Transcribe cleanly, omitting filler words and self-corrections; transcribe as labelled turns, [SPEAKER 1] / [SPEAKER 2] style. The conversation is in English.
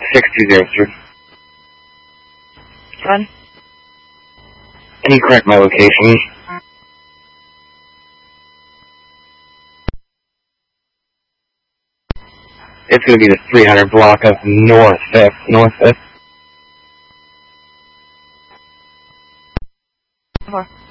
[SPEAKER 1] 6203.
[SPEAKER 2] Run.
[SPEAKER 1] Can you correct my location? It's going to be the 300 block of North 5th. North 5th.
[SPEAKER 2] Over.